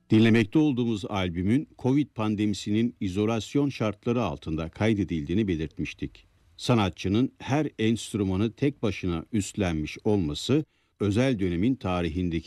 Dinlemekte olduğumuz albümün Covid pandemisinin izolasyon şartları altında kaydedildiğini belirtmiştik. Sanatçının her enstrümanı tek başına üstlenmiş olması özel dönemin tarihindeki